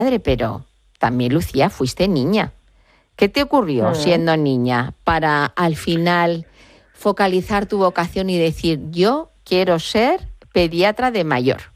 Madre, pero también, Lucía, fuiste niña. ¿Qué te ocurrió siendo niña para al final focalizar tu vocación y decir, yo quiero ser pediatra de mayor?